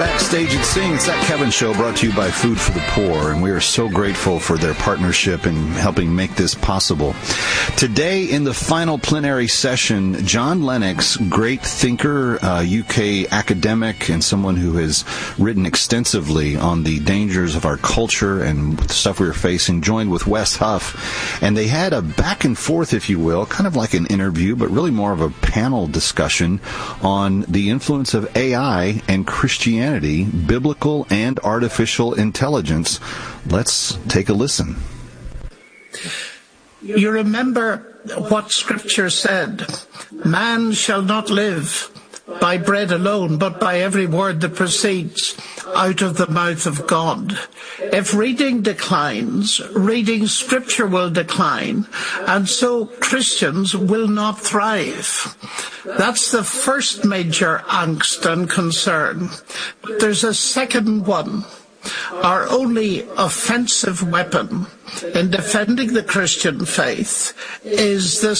Backstage at Sing. It's That Kevin Show, brought to you by Food for the Poor, and we are so grateful for their partnership in helping make this possible. Today, in the final plenary session, John Lennox, great thinker, UK academic, and someone who has written extensively on the dangers of our culture and the stuff we are facing, joined with Wes Huff, and they had a back and forth, if you will, kind of like an interview, but really more of a panel discussion on the influence of AI and Christianity, biblical and artificial intelligence. Let's take a listen. You remember what Scripture said, man shall not live by bread alone, but by every word that proceeds out of the mouth of God. If reading declines, reading Scripture will decline, and so Christians will not thrive. That's the first major angst and concern. But there's a second one. Our only offensive weapon in defending the Christian faith is the